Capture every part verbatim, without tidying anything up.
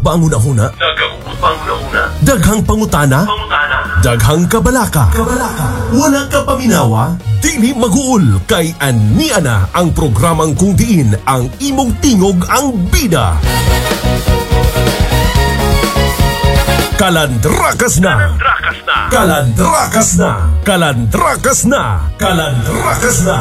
Panguna-huna. Daghang panguna-una. Daghang pangutana. Pangutana. Daghang kabalaka. Kabalaka. Wala ka paminawa. Dili mag-uul kay ania na ang programang kung diin ang imong tingog ang bida. Kalandrakas na. Kalandrakas na. Kalandrakas na. Kalandrakas na.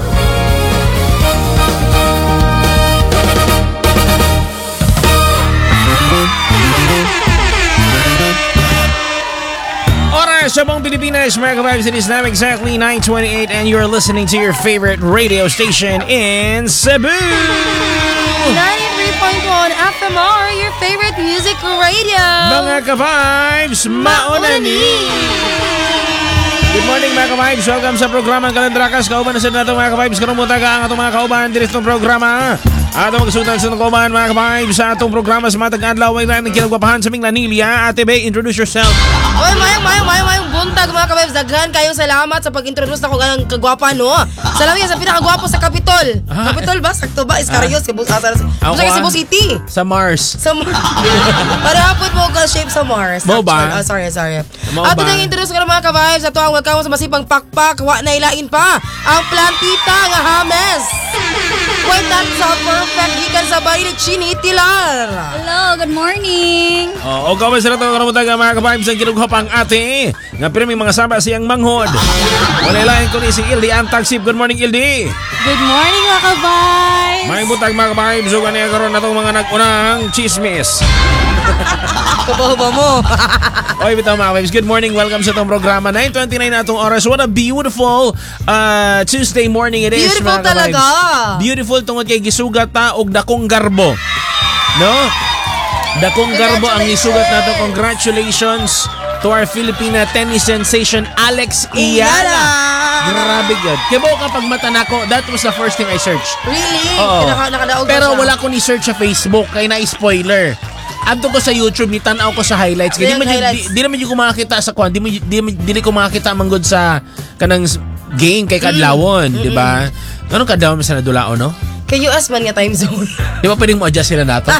Oras sa buong Pilipinas, Mega Vibes. It is now exactly nine twenty-eight and you're listening to your favorite radio station in Cebu. ninety-three point one F M R, your favorite music radio. Mga ka-vibes, mauna ni. Good morning mga ka-vibes. Welcome sa programa Kalandrakas. Kauban na sa nato mga ka-vibes. Karumuta ka ang atong mga kauban dito itong programa. Atong magsutan sa kauban mga ka-vibes sa atong programa sa matag adlaw ay lang kinagwapahan sa Ming Lanilla. Ate Bay, introduce yourself. Oy, mayong, mayong, mayong, mayong buntag mga ka-vibes. Daghan kayong salamat sa pag-introduce na ko ng kagwapa, no? Salamat yan sa pinakagwapo sa Capitol. Ah. Capitol ba? Sakto ba? Iscarios, Cebu, ah, sa, Ako, sa Cebu City. Sa Mars. Sa Mars. Para hapon mo ka shape sa Mars. Mo ba? Oh, sorry, sorry. Mo Ato ba? nang introduce ko ng mga ka-vibes. Ato ang wagkamo sa masipang pakpak. Wa na ilain pa. Ang plantita nga hames. Kwenta sa perfect gikan sa bahay ni Chinitilar. Hello, good morning. Oh, o kaway sa nato karumuta ka mga ka-vibes ang kinughap ang ate. Nga pero may mga saba siyang manghod. Wala ilahin ko ni si Ildi ang tagsip. Good morning, Ildi. Good morning, mga ka-vibes. May butag mga ka-vibes. So kaniya karoon na itong mga nag-unang chismis. Kabahuba mo. Oy, bitaw mga ka-vibes. Good morning. Welcome sa itong programa. nine twenty-nine na itong oras. What a beautiful uh, Tuesday morning it is, Beautiful mga ka-vibes. talaga. Beautiful tungod kay gisugat ta og dakong garbo. No? Dakong garbo ang isugat nato. Congratulations to our Filipina tennis sensation Alex Iyala. Grabe God. Kibo kapag mata nako, that was the first thing I searched. Really? Oo. Naka, nakadaog Pero siya. wala ko ni search sa Facebook kay na-spoiler. Adto ko sa YouTube, ni tanaw ko sa highlights. Di, Yung man, highlights. di, di naman yung kumakita sa kwan. Di, di, di, di ko makakita manggod sa kanang game kay Kadlawon, Mm. di ba? Anong Kadlawon sa nadulao, no? Kay U S man nga time zone. Di ba pwedeng mo adjust sila nato?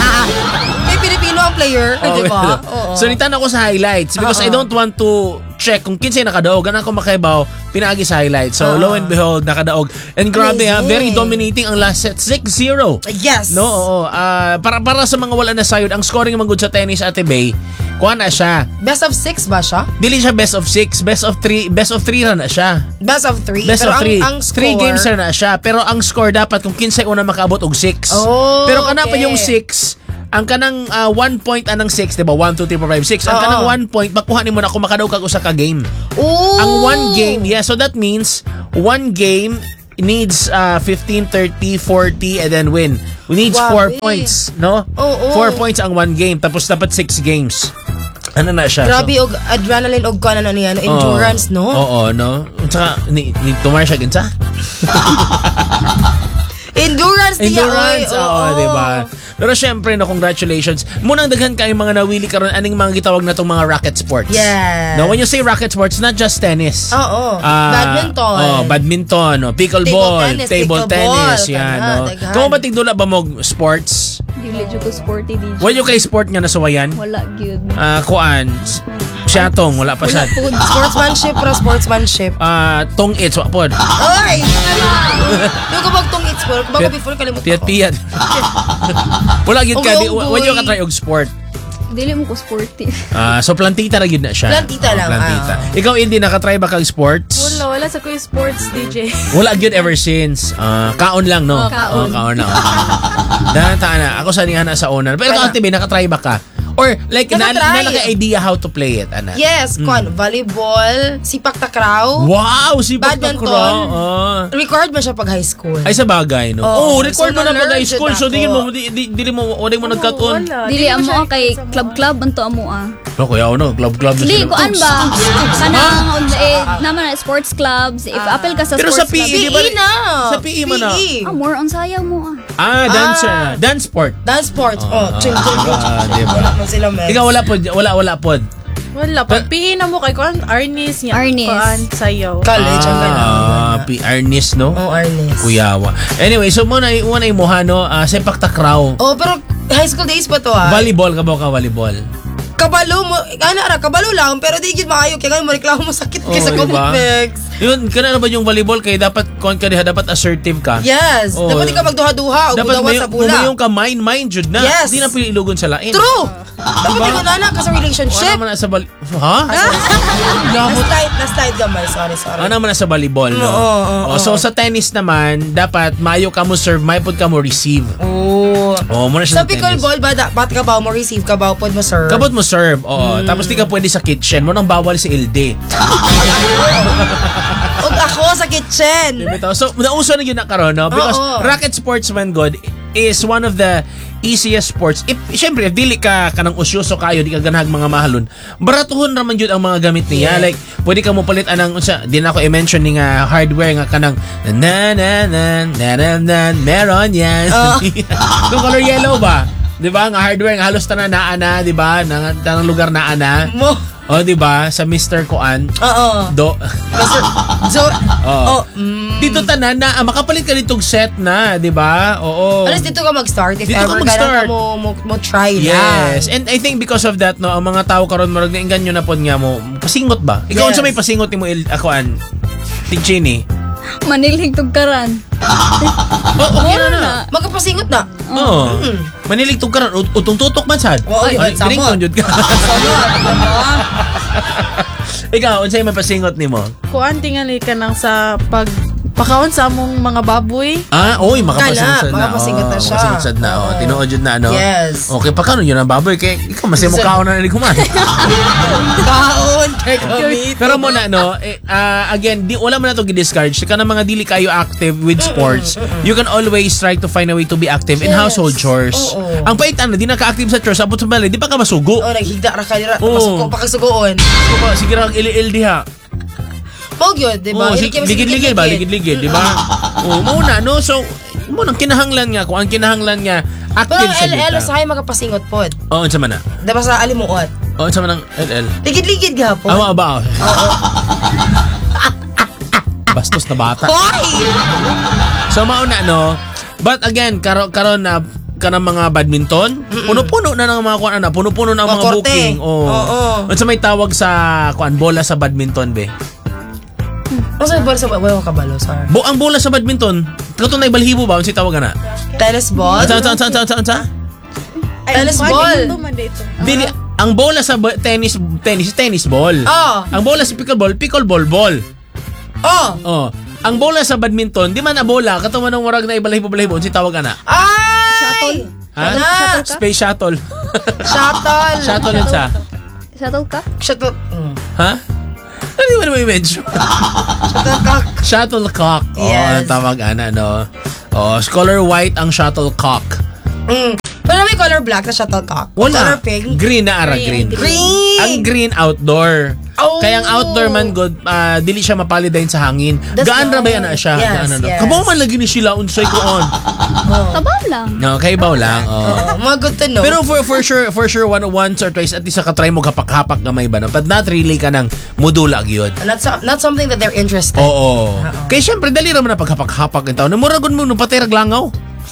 May Pilipino ang player, Oh, di ba? well. Oo. So nitanaw ko sa highlights because Oo. I don't want to check kung kinsay nakadaog. Ganun ko makaibaw, pinaagi sa highlights. So Oo. lo and behold, nakadaog. And grabe ha, Amazing. very dominating ang last set. six zero. Yes. No, oo. Ah, para para sa mga wala na sayod, ang scoring man gud sa tennis Ate Bay, kuha na siya. Best of six ba siya? Dili siya best of six, best of three, best of three ra na siya. Best of three. Best Pero of three. Ang, ang score, Three games ra na siya. Pero ang score dapat kung kinsay una makaabot og six. Oh, Pero kana pa okay. yung six, ang kanang uh, one point anang six, diba? one, two, three, four, five, six. Ang Oo. kanang one point, makuha ni mo na kung makadaog kag usa ka game. Ooh. Ang one game, yeah, so that means one game needs uh, fifteen, thirty, forty, and then win. We needs Wow, four eh. points, no? Oo. Four points ang one game, tapos dapat six games. Ano na siya? Grabe, og adrenaline og kuan na niya, no? Endurance, Oo. no? Oo, no? At saka, ni, ni tumar siya ginsa? Endurance niya, Endurance, oy. oo, di ba? Pero syempre, no, congratulations. Munang daghan kayo mga nawili karon aning mga gitawag na itong mga racket sports. Yes. No, when you say racket sports, not just tennis. Oo. Ah, Badminton. Oh, badminton, no, pickleball, Table tennis, table pickleball, tennis, yan, kana, no. daghan. Kung ba tigdula ba mo sports? Dili jud ko sporty D J. Wala yung kay sport nga nasuwayan? Wala gyud. Ah, kuan, s- siyatong, wala pa siya. Food. Sportsmanship, pro sportsmanship. Ah, tong its, wapod. Oy! Yung kapag tong it's for, kapag before kalimut ko. Piyat-piyat. Wala gyud ka, Okay, di- unggoy. wala yung katry og sport. Dili mo ko sporty. Ah, so plantita ra gyud na siya. Plantita Oh, lang, Plantita. ah. Ikaw hindi nakatry ba kag sports? Wala, wala sa ko yung sports D J. Wala gyud ever since. Ah, kaon lang no. Oh, kaon. Oh, kaon lang. Data na. Ako sa niya na sa una. Pero ikaw, Wala. Tibi, nakatry ba ka? Or like na, Nakatry. na naka-idea how to play it, ana? Yes, kuan, volleyball, sipak takraw. Wow, si Badminton. Pagtakro. Record mo siya pag high school. Ay sa bagay, no. Oo, Oh, record so mo na pag na-learn high school. dyan So di ako. mo di di, di mo wala mo nagkaton. Wala. Dili ko amo siya- kay club club anto amo ah. No, kuya no, club club. na Dili sila. ko an ba? Kanang eh naman na sports clubs. If apel ka sa Pero sports sa P E, club. di ba? P E na. Sa P E mo na. Ah, more on sayaw mo ah. Ah, dance Ah. dance sport. Dance sports. Oh, ching ching ching. ah, di ba? Wala man sila, men. Ikaw wala pod, wala wala pod. Wala. Pag P E na mo kay Kuan, Arnis niya. Arnis. Kuan, sayaw. College ang ganun. Ah, P Arnis, no? Oh, Arnis. Kuyawa. Anyway, so muna muna imuha no, uh, sepak takraw. Oh, pero High school days pa to ah. Volleyball ka ba ka volleyball? Kabalo mo, ano ra, kabalo lang, pero di gid maayo kaya mo reklamo mo sakit kay sa Oo, diba? complex. Yun, kana na ba yung volleyball kay dapat kon ka diha dapat assertive ka. Yes, Oo. dapat di ka magduha-duha o Dapat gudawa may, sa bula. yung ka mind mind jud na. Yes. Di na pili ilugon sa lain. True. Dapat di ko na na ka sa relationship. Ano man na sa bal... Ha? Na-slide, na-slide gamay. Sorry, sorry. Ano man na sa volleyball, no? Oo, oo, Oh, so sa tennis naman, dapat maayo ka mo serve, may pud ka mo receive. Oo. Oh, muna siya Sa pickleball ba, dapat ka ba mo receive, ka ba pod mo serve? Kabot mo serve. Oo. Tapos di ka pwede sa kitchen. Mo nang bawal si L D. Ug ako sa kitchen. Diba? So, nauso na yun na karon, no? Because Oo. racket sports, man, God, is one of the easiest sports. If, syempre, if dili ka kanang usyoso kayo, di ka ganahag mga mahalon, baratuhon naman yun ang mga gamit niya. Yeah. Like, pwede ka mo palit anang, unsa, di na ako i-mention ni nga hardware nga kanang, na na na na na na meron yan. Oh. Kung color yellow ba? Di ba? Nga hardware, nga halos tanan naa na, di ba? Nang, nang lugar naa na. Mo. O, di ba? Sa mister Kuan. Oo. Do. So, Oo. oh, mm, Dito tanan na, ah, makapalit ka nitong set na, di ba? Oo. alas dito ka mag-start if Dito ka ever mag-start. ka mo, mo, mo try Yes. lang. And I think because of that, no, ang mga tao karon marag nainganyo na pod nga mo, pasingot ba? Ikaw Yes. unsa may pasingot nimo il akuan? Tigchini. Manilig tugkaran. Oh, okay na na. Magkapasingot na. Oo. Manilig tugkaran utong tutok man sad. Oo, yun, Ay, samot. ringtone jud ka. Ikaw unsay may pasingot nimo? Kuan tingali ka nang sa pag pakaon sa among mga baboy. Ah, oy, makapasingot Kana, na. makapasingot na siya. Makapasingot sad na. Oh, tinuod jud na ano. Yes. Okay, pa kano yun ang baboy kay ikaw masay mo kaon na ni kuman. Kaon kay gamit. Pero mo na no, eh, ah, again, di wala man na to gi-discourage kana mga dili kayo active with sports. You can always try to find a way to be active in Yes. household chores. Oo. Ang pait ano, di na ka-active sa chores, abot sa balay, di pa ka masugo. Oh, naghigda ra ka dira. Oo. Masuko pa kasugoon. Sige pa, sige ra ili-il diha. Pog yun, di ba? Oo, Hindi sig- kayo ligid-ligid ba, ligid-ligid, di ba? Oo, mo na no, so mo nang kinahanglan nga ko, ang kinahanglan nga Pero active ang sa L L dita. sa hay magapasingot pod. Oo, unsa man na? Diba sa alimuot? Oo, unsa man ang L L? Ligid-ligid gapon. Awa ba? Bastos na bata. Hoy! So mauna no. But again, karon karon na kanang mga badminton, puno-puno na ng mga kuan na, puno-puno na ang Mga mga korte. booking. Oh. Oo. Unsa may tawag sa kuan bola sa badminton be? Ano sa bola sa bola kabalo, sir? Bo ang bola sa badminton, kato na ibalhibo ba unsa tawag na? Tennis ball? Unsa unsa unsa unsa unsa? Tennis kuan, ball. ito man dito. Dili ang bola sa ba- tennis tennis tennis ball. Oh. Ang bola sa pickleball, pickleball ball. Oh! Oh. Ang bola sa badminton, di man na bola, kato man ang warag na ibalhibo-balhibo unsa tawag na? Ay! Ha? Shuttle. Space shuttle. Shuttle. Shuttle unsa? Shuttle ka? Shuttle. Mm. Ha? Ano mo naman i-mention? Shuttlecock. Shuttlecock. Oo, Yes. ang tawag ana, no? Oh, color white ang shuttlecock. Mm. Pero may color black na shuttlecock. Wala. Color pink. Green na ara, green. Green. Ang green outdoor. Oh. Kaya ang outdoor man good, ah, dili siya mapalidayin sa hangin. That's Gaan ra ba nice. yan na siya? Yes, Gaan na. yes. Kabaw man lagi ni sila unsay ko on. Tabaw lang. No, kay baw lang. Oh. Oh, mga good to know. Pero for for sure, for sure one once or twice at least ka try mo kapak-hapak gamay ba no? But not really ka nang mudula gyud. not, so, not something that they're interested. Oo. Kaya syempre, dali naman na pagkapak-hapak ng tao. Namuragon mo, nung patay raglangaw.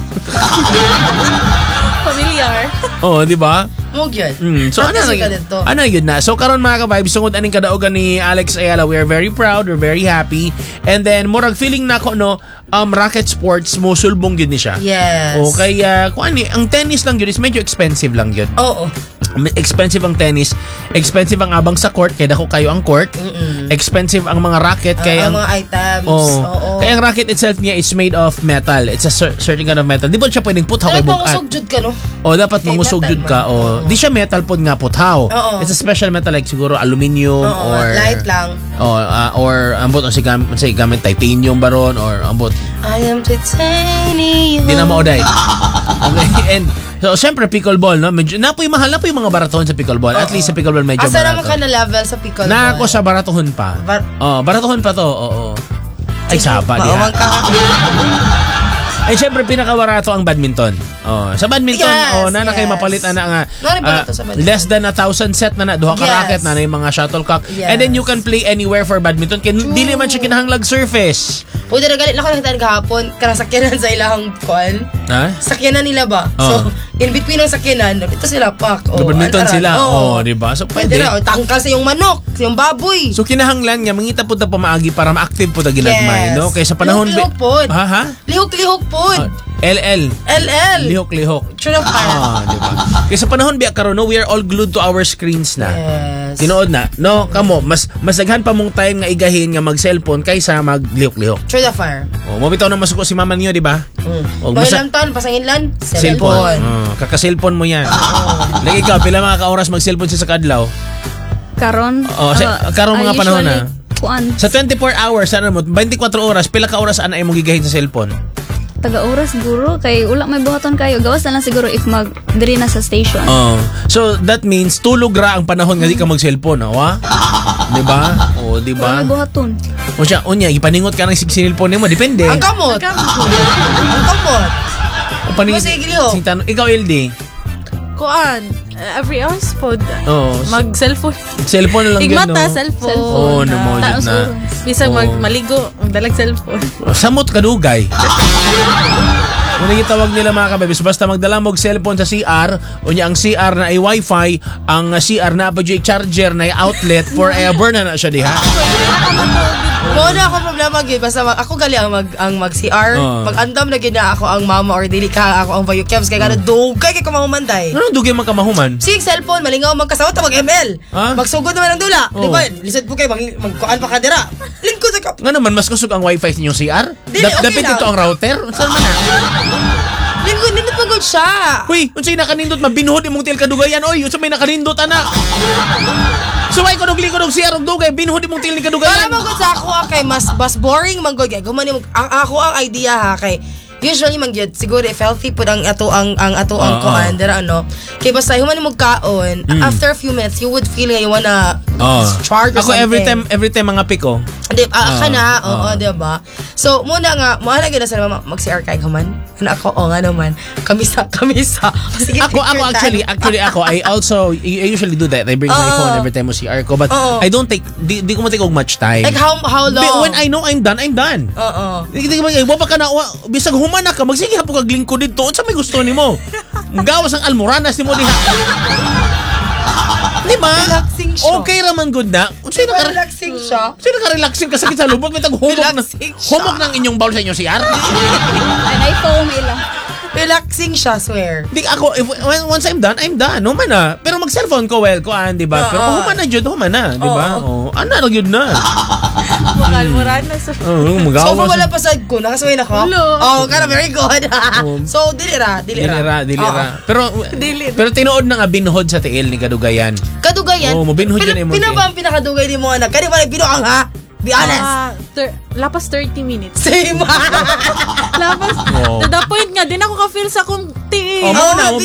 Familiar. Oo, di ba? Mo yun. Mm. So, ano, Practice na, ka dito. ano yun na? So, karon mga ka-vibes, sungod aning kadaugan ni Alex Ayala, we are very proud, we're very happy. And then, murag feeling na ko, no, um, racket sports, mo sulbong yun ni siya. Yes. O, kaya, kung ano, ang tennis lang yun is medyo expensive lang yun. Oo. Expensive ang tennis, expensive ang abang sa court, kaya dako kayo ang court. Mm-mm. Expensive ang mga racket, Ang- kaya ang mga items. Oh. Oo. Kaya ang racket itself niya is made of metal. It's a cer- certain kind of metal. Di ba siya pwedeng puthaw kay Dapat bukat? mangusog jud ka, no? O dapat Kay mangusog metal jud man. ka. O di siya metal pod nga puthaw. Oo. It's a special metal like siguro aluminium Oo, or light lang. O ah, or ambot ang sigam say gamit titanium baron or ambot I am titanium. di na maoday. Okay, and so syempre pickleball no, medyo napoy mahal na po yung mga baraton sa pickleball. At least sa pickleball medyo Asa naman barato. ka na level sa pickleball? Na ako sa baratohon pa. Bar- oh, baratohon pa to. Oo. Ay saba diha. Maumang ka. Eh syempre pinakabarato ang badminton. Oh, sa badminton Yes, oh na na kay yes. mapalit ana nga Nari ba ah, ito sa badminton? less than a thousand set na na duha ka Yes. racket na na yung mga shuttlecock. Yes. And then you can play anywhere for badminton. Kaya dili man siya kinahanglag surface. Pwede na galit na ako nakita kahapon. Karang sakyanan sa ilang kuan. Ha? Sakyanan nila ba? Oh. So, in between ng sakyanan, ito sila pak. Oh, Badminton antaran. sila. Oo. Oh, di ba? So Pwede pwede. na. O, tangkal sa yung manok, sa yung baboy. So kinahanglan nga mangita pud ta pamaagi para ma-active pud ta ginagmay, Yes. no? Kay sa panahon Lihok-lihok pod. Ha ha? Lihok-lihok po. Ah, L L. L L. Lihok-lihok. Sure na pa. Ah, di ba? Kay sa panahon biya karon, no, we are all glued to our screens na. Yes. Tinuod na. No, kamo mas mas daghan pa mong time nga igahin nga mag-cellphone kaysa mag-lihok-lihok. Sure the fire. Oh, mo bitaw na masuko si mama niyo, di ba? Mm. O, May masa- lang taon, pasangin lang. Cellphone. Oh, kaka-cellphone mo yan. Lagi ikaw, pila mga ka-oras mag-cellphone siya sa kadlaw? Karon. Oh, si- ah, karon mga ah, panahon usually, na. Kuan, Sa twenty-four hours, ano mo, twenty-four oras, pila ka oras ana imong gigahin sa cellphone? taga oras siguro kay wala may buhaton kayo. Gawas na lang siguro if mag diri na sa station. Oh. So that means tulog ra ang panahon nga di ka mag-cellphone, wa? Di ba? Oh, di Wala ba? may buhaton. O siya, unya, ipaningot ka ng sinilphone nimo, depende. Ang kamot. Ang kamot. O paningot. Sige, Leo. Sing tanong, ikaw L D. Kuan, uh, every hours pod. Oh, Mag-cellphone. cellphone na lang yun, Igmata, no? cellphone. Oh, no mo Ah, jud na. Bisag Oh. mag maligo, ang dalag cellphone. Samot kadugay. Kung gitawag nila mga kabebes, basta magdala mo og cellphone sa C R, unya ang C R na ay wifi, ang C R na pa dyan charger na ay outlet, forever na na siya diha. Mo na ako problema gyud basta mag, ako gali ang mag ang mag C R, Oh. mag-andam na gyud na ako ang mama or dili ka ako ang vacuums kay kada dugay kay ko mahumanday. Ano dugay man kamahuman? Sig cellphone malingaw magkasawat mag M L. Ha? Magsugod naman ang dula. Oh. Di ba? Lisod po kay mag magkuan pa ka dira. Lingkod sa kap. Nga naman, mas kusog ang wifi sa inyong C R? Dili, okay Dapit lang. ito ang router? Saan man na? Lingkod nindot pagod siya. Uy, unsay nakanindot, mabinuhod imong til kadugayan, oy, unsay may nakanindot, anak? Suway ko nung likod ng C R og dugay, binuhod imong til ni Para kadugayan. magod sa ako ah, kay mas mas boring man gud kay gumani mo ang ako ang idea ha kay usually man gyud siguro if healthy pud ang ato ang ang ato ang Oo. kuan dira ano kay basta human mo kaon after a few minutes you would feel like you wanna Oh. charge or Ako every time something. every time mga piko. Di, ah, Oo, ka na, oo, oo. di ba? So, muna nga, muna gina sa naman mag-C R kay human. Ano ako, o nga naman, kamisa, kamisa. Sige, Ako take ako your actually time. actually ako I also I usually do that. I bring my Oo. phone every time mo C R ko, but Oo. I don't take di, di ko mo take og much time. Like, how how long? But when I know I'm done, I'm done. Oo. Di di ba wa pa ka na wa, bisag humana ka magsige ha kag lingkod dito. Unsa may gusto nimo? Gawas ang almoranas nimo diha. Di ba? Relaxing siya. Okay raman good na. Unsay Diba naka relaxing siya? Sino ka-relaxing ka sakit sa lubot? May tag-humok na, Relaxing siya. humok ng inyong bowl sa inyong C R? Ay, foam ila. Relaxing siya, swear. Di ako, if, when, once I'm done, I'm done. Human na. Pero mag-cellphone ko, well, kuan, di ba? Pero Oo. human na dyan, human na, di ba? Oh, ano na yun na? Makalmuran na sa... Oh, So, magawa wala pa sa ko, nakasaway na ko. Hello. Oh, kana very good. Oh. So, dilira, dilira. Dilira, dilira. Pero, Dili. pero tinuod na nga binhod sa tiil ni Kadugayan. Kadugayan. Oo, mabinhod yun eh, mo, Pina eh. ba ang pinakadugay ni mo anak? Kani ba binuang ha? Be honest. Ah, thir- lapas thirty minutes. Same. Lapas. Oo. To the point nga, din ako ka-feel sa kong tiil. Oh, Oo, muna,